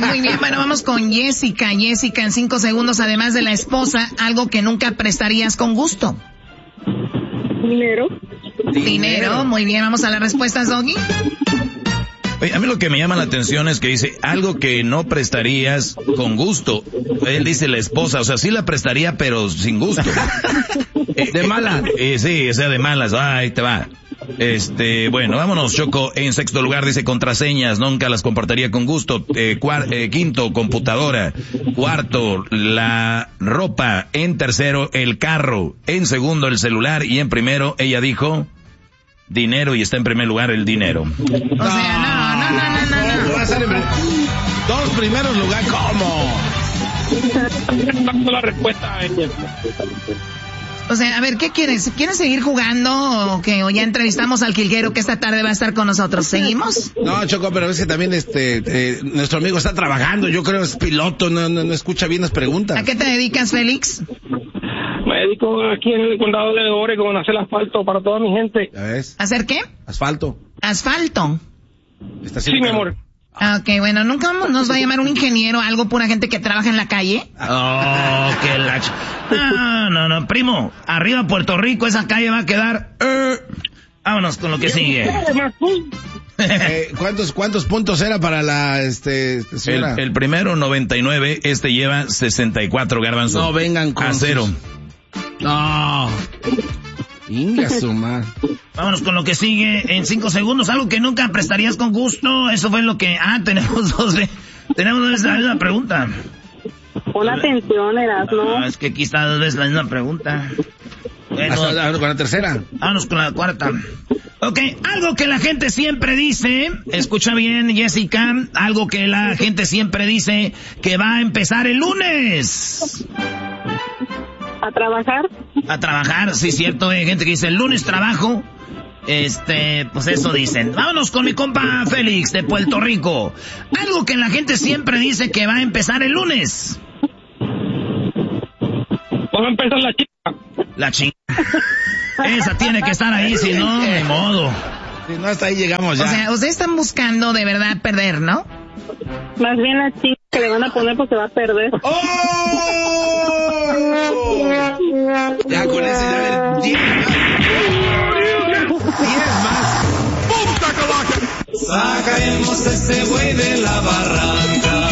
Muy bien, bueno, vamos con Jessica. Jessica, en 5 segundos, además de la esposa, algo que nunca prestarías con gusto. Dinero, muy bien, vamos a las respuestas, Doggy. Oye, a mí lo que me llama la atención es que dice algo que no prestarías con gusto. Él dice la esposa, o sea, sí la prestaría, pero sin gusto. De malas. Sí, o sea, de malas. Ahí te va. Bueno, vámonos, Choco. En sexto lugar dice contraseñas, nunca las compartiría con gusto. Quinto, computadora. Cuarto, la ropa. En tercero, el carro. En segundo, el celular. Y en primero, ella dijo dinero, y está en primer lugar el dinero. O sea, no. Va a ser en dos primeros lugares, ¿cómo? Dando la respuesta a ella. O sea, a ver, ¿qué quieres? ¿Quieres seguir jugando o qué? ¿O ya entrevistamos al Jilguero que esta tarde va a estar con nosotros? ¿Seguimos? No, Choco, pero es que también nuestro amigo está trabajando, yo creo es piloto, no escucha bien las preguntas. ¿A qué te dedicas, Félix? Me dedico aquí en el condado de Oregon a hacer asfalto para toda mi gente. ¿Ya ves? ¿Hacer qué? Asfalto. ¿Asfalto? Sí, mi amor. Ok, bueno, ¿nunca nos va a llamar un ingeniero, algo, pura gente que trabaja en la calle? Oh, qué lacho. No, primo, arriba Puerto Rico, esa calle va a quedar... Vámonos con lo que sigue. ¿Cuántos puntos era para la, señora? El primero, 99, lleva 64, Garbanzo. No, vengan con... A 0. No. Inga su madre. Vámonos con lo que sigue en 5 segundos. Algo que nunca prestarías con gusto. Eso fue lo que... tenemos dos veces la misma pregunta. Pon atención, Erasmo. Es que aquí está 2 veces la misma pregunta. Bueno, vámonos con la tercera. Vámonos con la cuarta. Ok, algo que la gente siempre dice, escucha bien, Jessica, algo que la gente siempre dice que va a empezar el lunes. ¿A trabajar? A trabajar, sí, cierto, hay gente que dice el lunes trabajo. Pues eso dicen. Vámonos con mi compa Félix de Puerto Rico. Algo que la gente siempre dice que va a empezar el lunes. Va a empezar la chica. La chica. Esa tiene que estar ahí, si no, de modo. Si no, hasta ahí llegamos ya. O sea, ustedes están buscando de verdad perder, ¿no? Más bien la chica que le van a poner porque va a perder. ¡Oh! Ya con ese, ya ver, 10 más. ¡Punta calaca! Sacaremos ese güey de la barranca.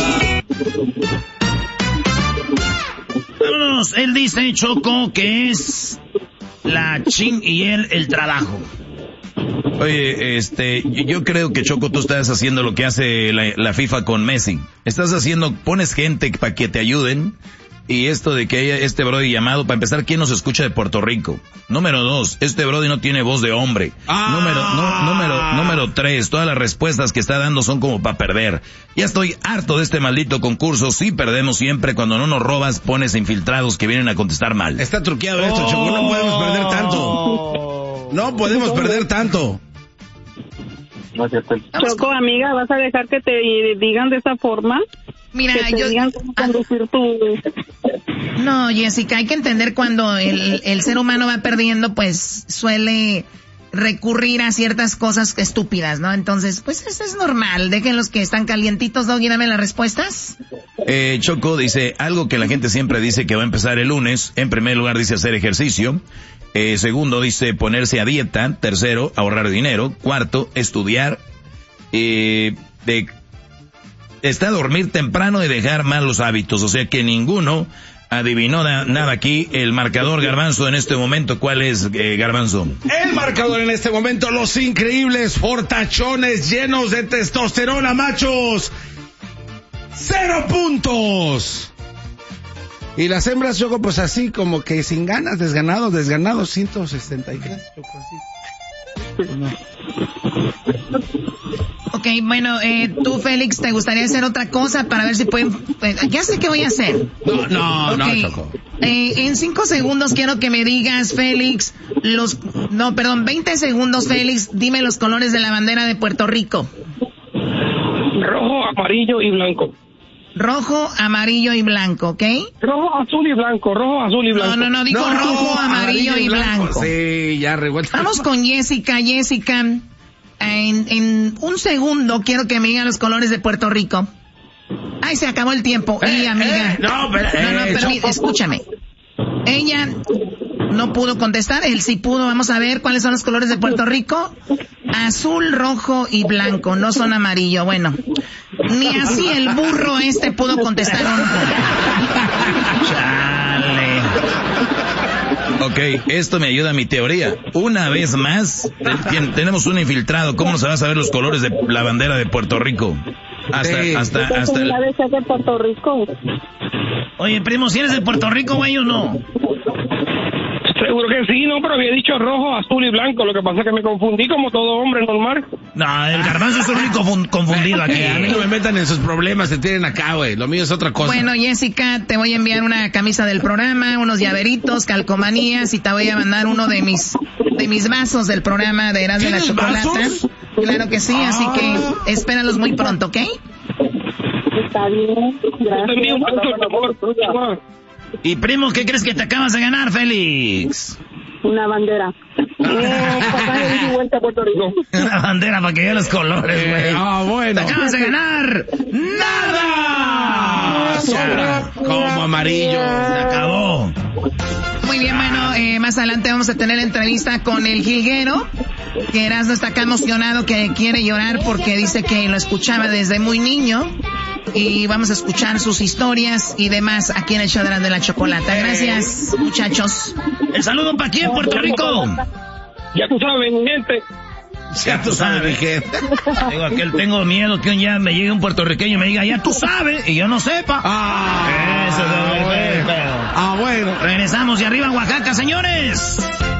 Vámonos, él dice, Choco, que es la ching y él el trabajo. Oye, yo creo que, Choco, tú estás haciendo lo que hace la FIFA con Messi. Pones gente para que te ayuden. Y esto de que haya este brody llamado, para empezar, ¿quién nos escucha de Puerto Rico? Número 2, este brody no tiene voz de hombre. Número 3, todas las respuestas que está dando son como para perder. Ya estoy harto de este maldito concurso. Sí, perdemos siempre. Cuando no nos robas, pones infiltrados que vienen a contestar mal. Está truqueado esto, Choco. No podemos perder tanto. No podemos perder tanto. Choco, amiga, ¿vas a dejar que te digan de esa forma? Mira, que te digan cómo conducir tu... No, Jessica, hay que entender cuando el ser humano va perdiendo, pues suele recurrir a ciertas cosas estúpidas, ¿no? Entonces, pues eso es normal. Dejen los que están calientitos, Doggy, dame las respuestas. Choco dice, algo que la gente siempre dice que va a empezar el lunes. En primer lugar dice hacer ejercicio. Segundo dice ponerse a dieta. Tercero, ahorrar dinero. Cuarto, estudiar. Está dormir temprano y dejar malos hábitos. O sea que ninguno adivinó nada aquí. El marcador, Garbanzo, en este momento, ¿cuál es, Garbanzo? El marcador en este momento, los increíbles fortachones llenos de testosterona, machos. 0 puntos. Y las hembras, Choco, pues así como que sin ganas, desganados, 163, Choco, así. Pues no. Ok, bueno, tú, Félix, ¿te gustaría hacer otra cosa para ver si pueden...? Ya sé qué voy a hacer. No, Choco. En 5 segundos quiero que me digas, Félix, 20 segundos, Félix, dime los colores de la bandera de Puerto Rico. Rojo, amarillo y blanco. Rojo, amarillo y blanco, ¿ok? Rojo, azul y blanco. No, digo rojo, amarillo y blanco. Sí, ya revuelto. Vamos con Jessica. Jessica, en 1 segundo quiero que me digan los colores de Puerto Rico. Ay, se acabó el tiempo. Y amiga. Escúchame. Ella no pudo contestar, él sí pudo. Vamos a ver cuáles son los colores de Puerto Rico. Azul, rojo y blanco, no son amarillo. Bueno, ni así el burro pudo contestar. Chale. Ok, esto me ayuda a mi teoría. Una vez más, tenemos un infiltrado. ¿Cómo no se va a saber los colores de la bandera de Puerto Rico? Hasta de Puerto Rico. Oye, primo, ¿si eres de Puerto Rico, güey, o no? Seguro que sí, no, pero había dicho rojo, azul y blanco. Lo que pasa es que me confundí como todo hombre normal. No, el garbanzo es el único confundido aquí. A mí no me metan en sus problemas, se tienen acá, güey. Lo mío es otra cosa. Bueno, Jessica, te voy a enviar una camisa del programa, unos llaveritos, calcomanías, y te voy a mandar uno de mis vasos del programa de Erasmo de la Chocolata. ¿Vasos? Claro que sí, así que espéralos muy pronto, ¿ok? Está bien, gracias. Y primo, ¿qué crees que te acabas de ganar, Félix? Una bandera. Pasaje de vuelta a Puerto Rico. Una bandera para que vean los colores, güey. Bueno. ¡Te acabas de ganar! ¡Nada! Sobra como amarillo. Se acabó. Muy bien, bueno, más adelante vamos a tener entrevista con el jilguero, que Erasmo está acá emocionado, que quiere llorar porque dice que lo escuchaba desde muy niño. Y vamos a escuchar sus historias y demás aquí en el show de la Chocolata. Gracias, muchachos. El saludo para aquí en Puerto Rico. Ya tú sabes, gente. Ya tú sabes, gente. Tengo miedo que un día me llegue un puertorriqueño y me diga, ya tú sabes, y yo no sepa. Bueno. Regresamos y arriba Oaxaca, señores.